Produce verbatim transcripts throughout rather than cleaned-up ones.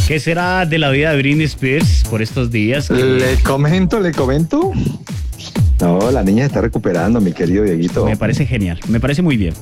¿Qué será de la vida de Britney Spears por estos días? Que... Le comento, le comento. No, la niña se está recuperando, mi querido Dieguito. Me parece genial, me parece muy bien.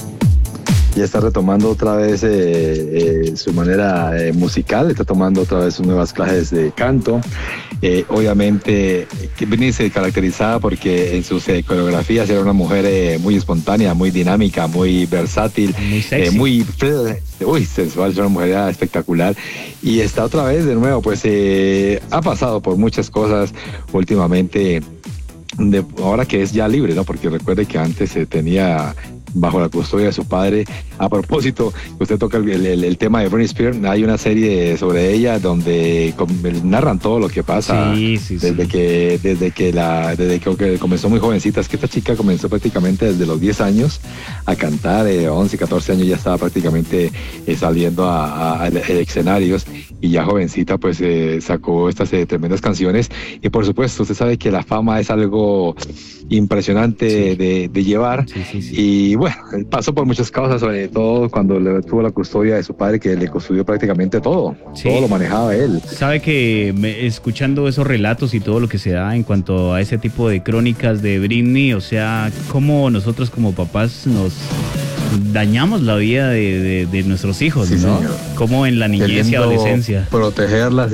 Ya está retomando otra vez eh, eh, su manera eh, musical, está tomando otra vez sus nuevas clases de canto. Eh, obviamente, Britney se caracterizaba porque en sus eh, coreografías era una mujer eh, muy espontánea, muy dinámica, muy versátil, muy sexy. Eh, muy uy, sensual, es una mujer espectacular. Y está otra vez de nuevo, pues eh, ha pasado por muchas cosas últimamente. De, ahora que es ya libre, ¿no? Porque recuerde que antes se tenía bajo la custodia de su padre. A propósito, usted toca el, el, el tema de Britney Spears, hay una serie sobre ella donde com, narran todo lo que pasa sí, sí, desde sí. que desde que la desde que comenzó muy jovencita. Es que esta chica comenzó prácticamente desde los diez años a cantar, eh, once, catorce años ya estaba prácticamente eh, saliendo a, a, a escenarios, y ya jovencita pues eh, sacó estas eh, tremendas canciones. Y por supuesto, usted sabe que la fama es algo impresionante sí. de, de llevar sí, sí, sí. Y bueno, pasó por muchas causas, sobre todo cuando le tuvo la custodia de su padre, que le custodió prácticamente todo, sí. todo lo manejaba él. Sabe que me, escuchando esos relatos y todo lo que se da en cuanto a ese tipo de crónicas de Britney, o sea, cómo nosotros como papás nos dañamos la vida de, de, de nuestros hijos, sí, ¿no? Señor. Como en la niñez y adolescencia. Protegerlas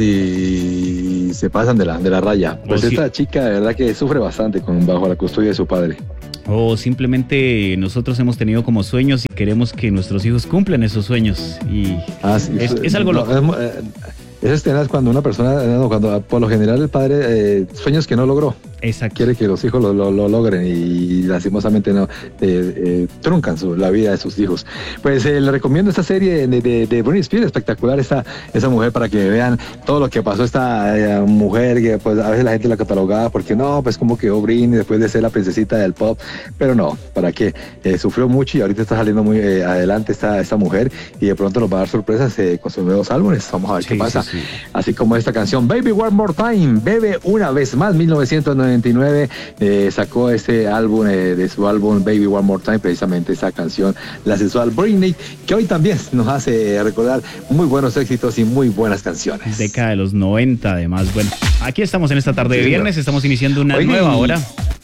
y se pasan de la, de la raya. Pues o esta si... chica de verdad que sufre bastante con, bajo la custodia de su padre. O simplemente nosotros hemos tenido como sueños y queremos que nuestros hijos cumplan esos sueños. Y ah, sí, es, es algo loco. No, es, eso es tenaz cuando una persona, no, cuando por lo general el padre, eh, sueños que no logró. Exacto. Quiere que los hijos lo, lo, lo logren y lastimosamente no eh, eh, truncan su, la vida de sus hijos. Pues eh, le recomiendo esta serie de, de, de Britney Spears, espectacular esta, esa mujer, para que vean todo lo que pasó esta eh, mujer, que pues a veces la gente la catalogaba porque no, pues como quedó Britney después de ser la princesita del pop, pero no, ¿para qué? Eh, sufrió mucho y ahorita está saliendo muy eh, adelante esta, esta mujer, y de pronto nos va a dar sorpresas eh, con sus nuevos álbumes. Vamos a ver sí, qué pasa. Sí, sí. Así como esta canción, Baby One More Time, Bebe una vez más, mil novecientos noventa y nueve, eh, sacó este álbum eh, de su álbum Baby One More Time, precisamente esa canción, la sensual Britney, que hoy también nos hace recordar muy buenos éxitos y muy buenas canciones. Década de los noventa, además. Bueno, aquí estamos en esta tarde de viernes, estamos iniciando una Oye, nueva hora.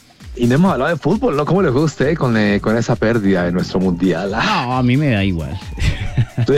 Y no hemos hablado de fútbol, ¿no? ¿Cómo le fue a usted con, eh, con esa pérdida de nuestro mundial? No, a mí me da igual. Sí.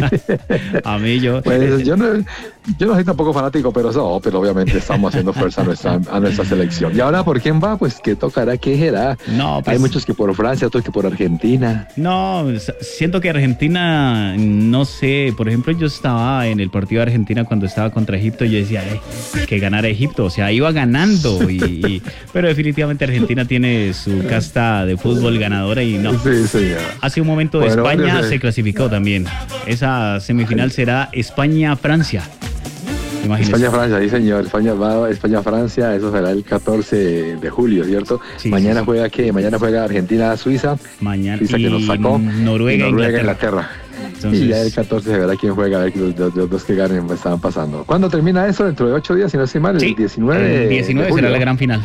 A mí yo... Pues yo no, yo no soy tampoco fanático, pero no, pero obviamente estamos haciendo fuerza a nuestra, a nuestra selección. ¿Y ahora por quién va? Pues que tocará, ¿qué será? No, pues, hay muchos que por Francia, otros que por Argentina. No, siento que Argentina, no sé, por ejemplo, yo estaba en el partido de Argentina cuando estaba contra Egipto y yo decía, eh, que ganara Egipto, o sea, iba ganando, y, y, pero definitivamente Argentina tiene su casta de fútbol ganadora y no. Sí, sí, hace un momento de bueno, España bueno, se clasificó también. Esa semifinal será España-Francia. España-Francia, sí señor, España-Francia, eso será el catorce de julio, ¿cierto? Sí, mañana sí, juega ¿qué? Mañana juega Argentina-Suiza. Mañana Suiza que nos sacó. Noruega, y Noruega Inglaterra. Entonces, y ya el catorce se verá quién juega, a ver los, los, los dos que ganen estaban pasando. ¿Cuándo termina eso? Dentro de ocho días, si no estoy mal, sí, el diecinueve. El diecinueve será la gran final.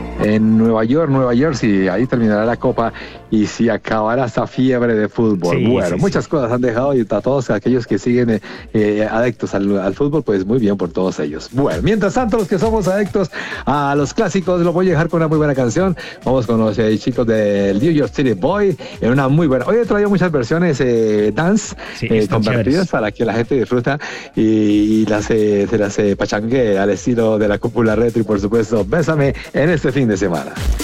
En Nueva York, Nueva Jersey, ahí terminará la Copa y si acabará esa fiebre de fútbol. Sí, bueno, sí, muchas sí. cosas han dejado, y a todos aquellos que siguen eh, eh, adictos al, al fútbol, pues muy bien por todos ellos. Bueno, mientras tanto, los que somos adictos a los clásicos, los voy a dejar con una muy buena canción. Vamos con los eh, chicos del New York City Boy, en una muy buena. Hoy he traído muchas versiones eh, dance sí, eh, convertidas para que la gente disfruta y, y las, eh, se las eh, pachangue al estilo de la cúpula retro, y por supuesto, bésame en este fin de semana.